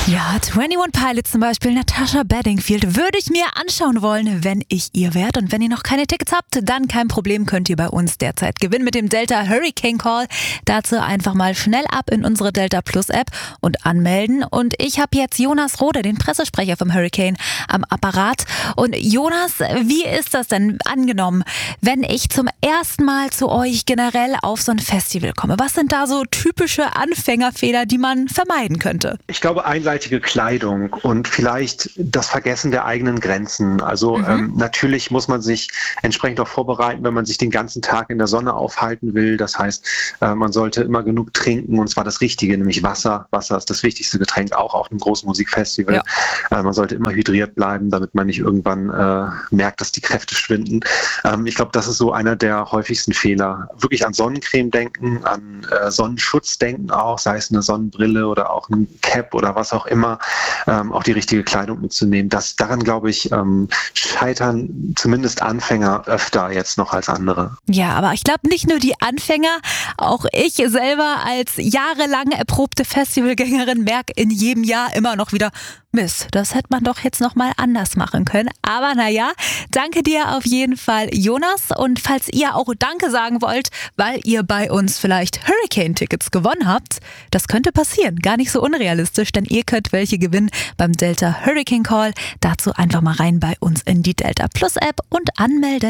Ja, 21 Pilots zum Beispiel, Natasha Bedingfield, würde ich mir anschauen wollen, wenn ich ihr wärt. Und wenn ihr noch keine Tickets habt, dann kein Problem, könnt ihr bei uns derzeit gewinnen mit dem Delta Hurricane Call. Dazu einfach mal schnell ab in unsere Delta Plus App und anmelden. Und ich habe jetzt Jonas Rode, den Pressesprecher vom Hurricane, am Apparat. Und Jonas, wie ist das denn angenommen, wenn ich zum ersten Mal zu euch generell auf so ein Festival komme? Was sind da so typische Anfängerfehler, die man vermeiden könnte? Ich glaube, einseitige Kleidung und vielleicht das Vergessen der eigenen Grenzen. Also natürlich muss man sich entsprechend auch vorbereiten, wenn man sich den ganzen Tag in der Sonne aufhalten will. Das heißt, man sollte immer genug trinken, und zwar das Richtige, nämlich Wasser. Wasser ist das wichtigste Getränk, auch auf einem großen Musikfestival. Ja. Man sollte immer hydriert bleiben, damit man nicht irgendwann merkt, dass die Kräfte schwinden. Ich glaube, das ist so einer der häufigsten Fehler. Wirklich an Sonnencreme denken, an Sonnenschutz denken auch, sei es eine Sonnenbrille oder auch ein Cap oder was auch immer, auch die richtige Kleidung mitzunehmen. Daran, glaube ich, scheitern zumindest Anfänger öfter jetzt noch als andere. Ja, aber ich glaube nicht nur die Anfänger, auch ich selber als jahrelang erprobte Festivalgängerin merke in jedem Jahr immer noch wieder, Mist, das hätte man doch jetzt noch mal anders machen können. Aber naja, danke dir auf jeden Fall, Jonas. Und falls ihr auch Danke sagen wollt, weil ihr bei uns vielleicht Hurricane-Tickets gewonnen habt, das könnte passieren. Gar nicht so unrealistisch, denn ihr könnt welche gewinnen beim Delta Hurricane Call. Dazu einfach mal rein bei uns in die Delta Plus App und anmelden.